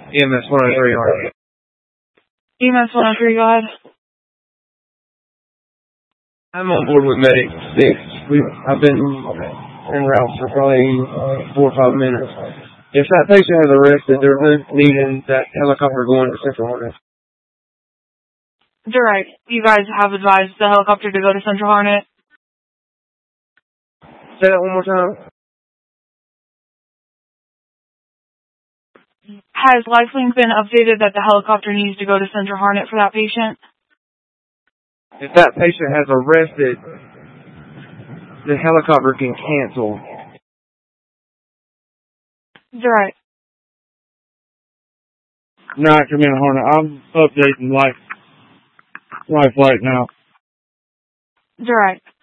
EMS 103, alright. EMS 103, go ahead. I'm on board with Medic 6. I've been en route for probably 4 or 5 minutes. If that patient has arrested, they're needing that helicopter going to Central Hornet. You're right. You guys have advised the helicopter to go to Central Hornet. Say that one more time. Has Lifelink been updated that the helicopter needs to go to Central Hornet for that patient? If that patient has arrested, the helicopter can cancel. You're right. No, come in, Hornet. I'm updating life right now. You're right.